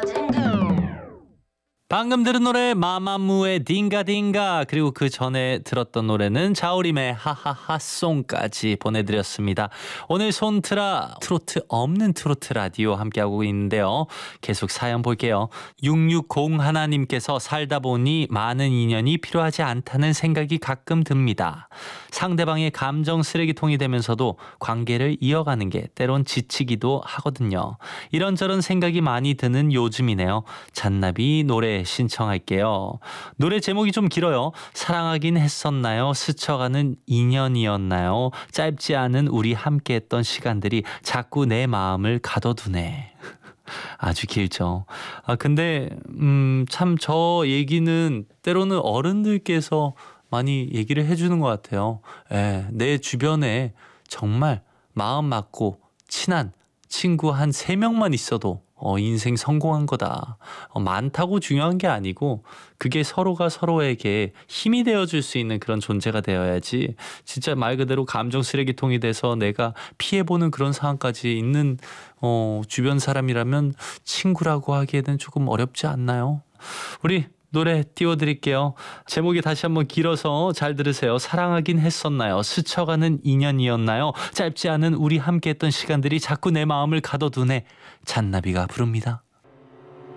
방금 들은 노래 마마무의 딩가딩가, 그리고 그 전에 들었던 노래는 자우림의 하하하송까지 보내드렸습니다. 오늘 손트라 트로트 없는 트로트 라디오 함께하고 있는데요. 계속 사연 볼게요. 6601님께서 살다 보니 많은 인연이 필요하지 않다는 생각이 가끔 듭니다. 상대방의 감정 쓰레기통이 되면서도 관계를 이어가는 게 때론 지치기도 하거든요. 이런저런 생각이 많이 드는 요즘이네요. 잔나비 노래 신청할게요. 노래 제목이 좀 길어요. 사랑하긴 했었나요? 스쳐가는 인연이었나요? 짧지 않은 우리 함께했던 시간들이 자꾸 내 마음을 가둬두네. 아주 길죠. 근데 참 저 얘기는 때로는 어른들께서 많이 얘기를 해주는 것 같아요. 내 주변에 정말 마음 맞고 친한 친구 한 3명만 있어도 인생 성공한 거다. 많다고 중요한 게 아니고 그게 서로가 서로에게 힘이 되어줄 수 있는 그런 존재가 되어야지, 진짜 말 그대로 감정 쓰레기통이 돼서 내가 피해보는 그런 상황까지 있는 주변 사람이라면 친구라고 하기에는 조금 어렵지 않나요? 우리 노래 띄워드릴게요. 제목이 다시 한번 길어서 잘 들으세요. 사랑하긴 했었나요? 스쳐가는 인연이었나요? 짧지 않은 우리 함께했던 시간들이 자꾸 내 마음을 가둬두네. 잔나비가 부릅니다.